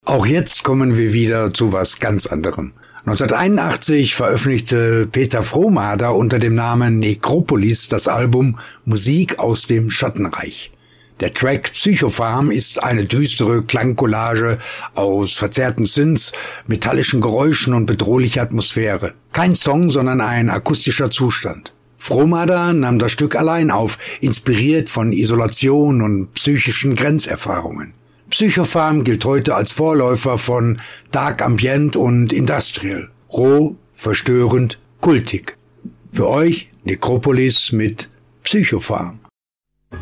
Auch jetzt kommen wir wieder zu was ganz anderem. 1981 veröffentlichte Peter Frohmader unter dem Namen Necropolis das Album Musik aus dem Schattenreich. Der Track Psychopharm ist eine düstere Klangcollage aus verzerrten Synths, metallischen Geräuschen und bedrohlicher Atmosphäre. Kein Song, sondern ein akustischer Zustand. Frohmader nahm das Stück allein auf, inspiriert von Isolation und psychischen Grenzerfahrungen. Psychopharm gilt heute als Vorläufer von Dark Ambient und Industrial. Roh, verstörend, kultig. Für euch Necropolis mit Psychopharm.